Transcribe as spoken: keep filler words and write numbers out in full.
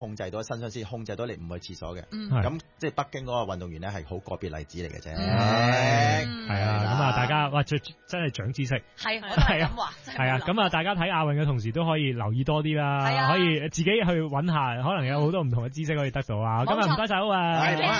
控制到身上先，控制到你唔去廁所嘅。 嗯咁即係北京嗰個運動員咧係好個別例子嚟嘅啫。 嗯係啊，咁啊，大家哇，最真係長知識。 係，我都係咁話，真係係啊，咁啊，大家睇亞運嘅同時都可以留意多啲啦， 係啊可以自己去揾下，可能有好多唔同嘅知識可以得到啊。今日唔該晒好啊。 係